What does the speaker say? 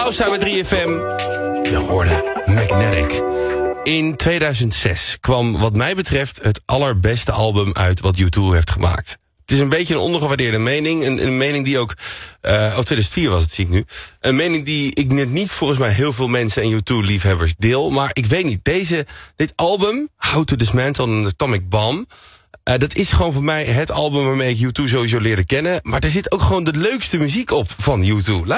Sousa met 3FM. Je hoorde Magnetic. In 2006 kwam wat mij betreft het allerbeste album uit wat U2 heeft gemaakt. Het is een beetje een ondergewaardeerde mening. Een mening die ook... 2004 was het, zie ik nu. Een mening die ik net niet volgens mij heel veel mensen en U2-liefhebbers deel. Maar ik weet niet, dit album, How to Dismantle an Atomic Bomb... dat is gewoon voor mij het album waarmee ik U2 sowieso leerde kennen. Maar er zit ook gewoon de leukste muziek op van U2.